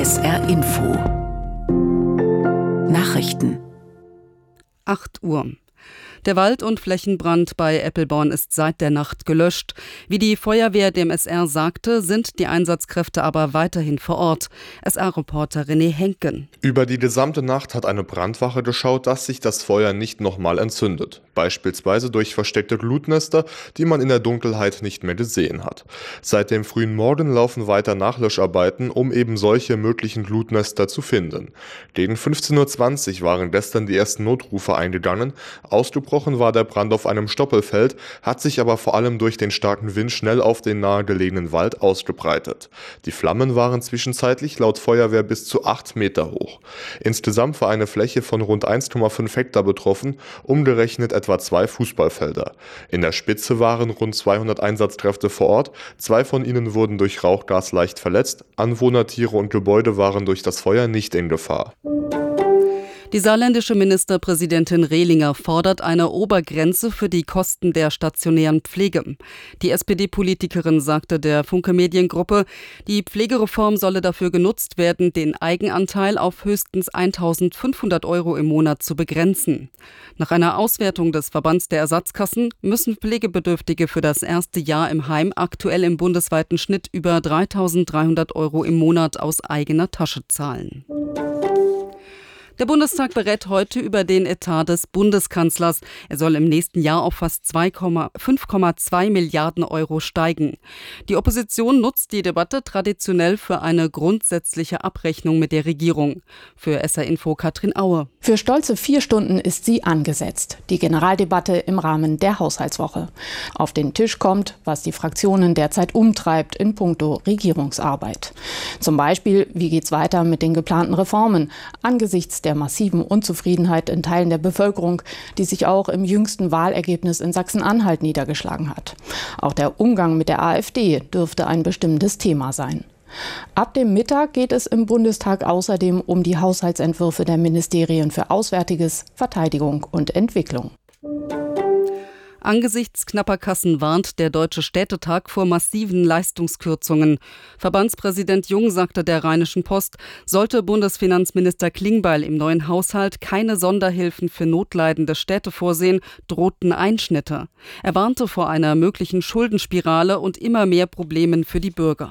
SR Info Nachrichten 8 Uhr. Der Wald- und Flächenbrand bei Eppelborn ist seit der Nacht gelöscht. Wie die Feuerwehr dem SR sagte, sind die Einsatzkräfte aber weiterhin vor Ort. SR-Reporter René Henken. Über die gesamte Nacht hat eine Brandwache geschaut, dass sich das Feuer nicht nochmal entzündet. Beispielsweise durch versteckte Glutnester, die man in der Dunkelheit nicht mehr gesehen hat. Seit dem frühen Morgen laufen weiter Nachlöscharbeiten, um eben solche möglichen Glutnester zu finden. Gegen 15:20 Uhr waren gestern die ersten Notrufe eingegangen. Ausgebrochen war der Brand auf einem Stoppelfeld, hat sich aber vor allem durch den starken Wind schnell auf den nahegelegenen Wald ausgebreitet. Die Flammen waren zwischenzeitlich laut Feuerwehr bis zu 8 Meter hoch. Insgesamt war eine Fläche von rund 1,5 Hektar betroffen, umgerechnet etwa 2 Fußballfelder. In der Spitze waren rund 200 Einsatzkräfte vor Ort, 2 von ihnen wurden durch Rauchgas leicht verletzt, Anwohner, Tiere und Gebäude waren durch das Feuer nicht in Gefahr. Die saarländische Ministerpräsidentin Rehlinger fordert eine Obergrenze für die Kosten der stationären Pflege. Die SPD-Politikerin sagte der Funke Mediengruppe, die Pflegereform solle dafür genutzt werden, den Eigenanteil auf höchstens 1.500 € im Monat zu begrenzen. Nach einer Auswertung des Verbands der Ersatzkassen müssen Pflegebedürftige für das erste Jahr im Heim aktuell im bundesweiten Schnitt über 3.300 € im Monat aus eigener Tasche zahlen. Der Bundestag berät heute über den Etat des Bundeskanzlers. Er soll im nächsten Jahr auf fast 5,2 Milliarden € steigen. Die Opposition nutzt die Debatte traditionell für eine grundsätzliche Abrechnung mit der Regierung. Für SR Info Katrin Aue. Für stolze 4 Stunden ist sie angesetzt. Die Generaldebatte im Rahmen der Haushaltswoche. Auf den Tisch kommt, was die Fraktionen derzeit umtreibt in puncto Regierungsarbeit. Zum Beispiel, wie geht's weiter mit den geplanten Reformen angesichts der massiven Unzufriedenheit in Teilen der Bevölkerung, die sich auch im jüngsten Wahlergebnis in Sachsen-Anhalt niedergeschlagen hat. Auch der Umgang mit der AfD dürfte ein bestimmendes Thema sein. Ab dem Mittag geht es im Bundestag außerdem um die Haushaltsentwürfe der Ministerien für Auswärtiges, Verteidigung und Entwicklung. Angesichts knapper Kassen warnt der Deutsche Städtetag vor massiven Leistungskürzungen. Verbandspräsident Jung sagte der Rheinischen Post, sollte Bundesfinanzminister Klingbeil im neuen Haushalt keine Sonderhilfen für notleidende Städte vorsehen, drohten Einschnitte. Er warnte vor einer möglichen Schuldenspirale und immer mehr Problemen für die Bürger.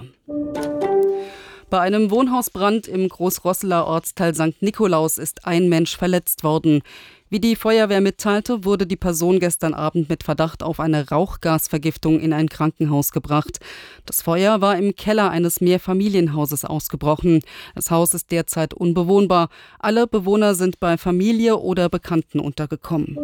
Bei einem Wohnhausbrand im Großrosseler Ortsteil St. Nikolaus ist ein Mensch verletzt worden. Wie die Feuerwehr mitteilte, wurde die Person gestern Abend mit Verdacht auf eine Rauchgasvergiftung in ein Krankenhaus gebracht. Das Feuer war im Keller eines Mehrfamilienhauses ausgebrochen. Das Haus ist derzeit unbewohnbar. Alle Bewohner sind bei Familie oder Bekannten untergekommen.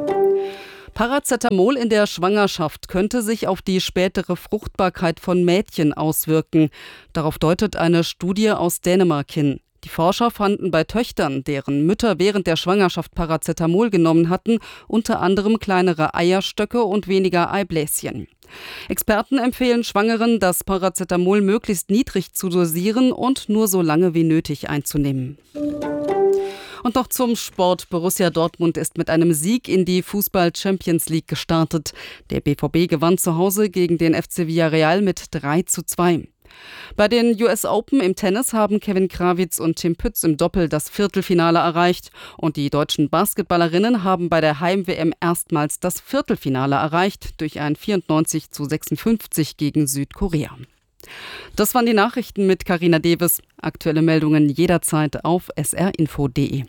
Paracetamol in der Schwangerschaft könnte sich auf die spätere Fruchtbarkeit von Mädchen auswirken. Darauf deutet eine Studie aus Dänemark hin. Die Forscher fanden bei Töchtern, deren Mütter während der Schwangerschaft Paracetamol genommen hatten, unter anderem kleinere Eierstöcke und weniger Eibläschen. Experten empfehlen Schwangeren, das Paracetamol möglichst niedrig zu dosieren und nur so lange wie nötig einzunehmen. Und noch zum Sport. Borussia Dortmund ist mit einem Sieg in die Fußball-Champions League gestartet. Der BVB gewann zu Hause gegen den FC Villarreal mit 3:2. Bei den US Open im Tennis haben Kevin Krawitz und Tim Pütz im Doppel das Viertelfinale erreicht. Und die deutschen Basketballerinnen haben bei der Heim-WM erstmals das Viertelfinale erreicht durch ein 94:56 gegen Südkorea. Das waren die Nachrichten mit Carina Deves. Aktuelle Meldungen jederzeit auf srinfo.de.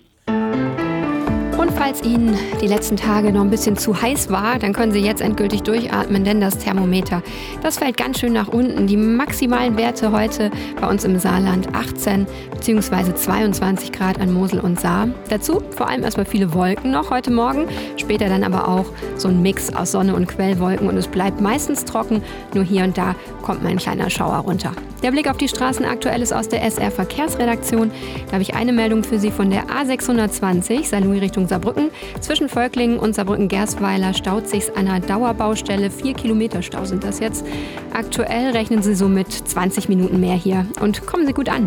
Und falls Ihnen die letzten Tage noch ein bisschen zu heiß war, dann können Sie jetzt endgültig durchatmen, denn das Thermometer, das fällt ganz schön nach unten. Die maximalen Werte heute bei uns im Saarland 18 bzw. 22 Grad an Mosel und Saar. Dazu vor allem erstmal viele Wolken noch heute Morgen, später dann aber auch so ein Mix aus Sonne und Quellwolken und es bleibt meistens trocken, nur hier und da kommt mal ein kleiner Schauer runter. Der Blick auf die Straßen aktuell ist aus der SR-Verkehrsredaktion. Da habe ich eine Meldung für Sie von der A620, Saarlouis Richtung Saarbrücken. Zwischen Völklingen und Saarbrücken-Gersweiler staut sich an einer Dauerbaustelle. 4 Kilometer Stau sind das jetzt. Aktuell rechnen Sie so mit 20 Minuten mehr hier. Und kommen Sie gut an.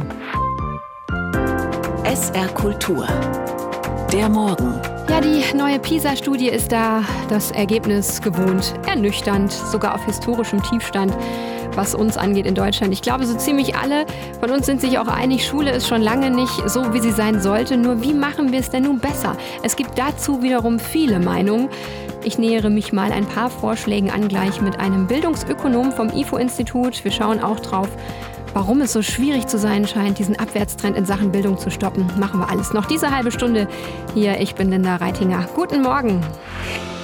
SR Kultur. Der Morgen. Ja, die neue PISA-Studie ist da. Das Ergebnis gewohnt ernüchternd, sogar auf historischem Tiefstand. was uns angeht in Deutschland. Ich glaube, so ziemlich alle von uns sind sich auch einig, Schule ist schon lange nicht so, wie sie sein sollte. Nur wie machen wir es denn nun besser? Es gibt dazu wiederum viele Meinungen. Ich nähere mich mal ein paar Vorschlägen an, gleich mit einem Bildungsökonom vom IFO-Institut. Wir schauen auch drauf, warum es so schwierig zu sein scheint, diesen Abwärtstrend in Sachen Bildung zu stoppen. Machen wir alles noch diese halbe Stunde hier. Ich bin Linda Reitinger. Guten Morgen.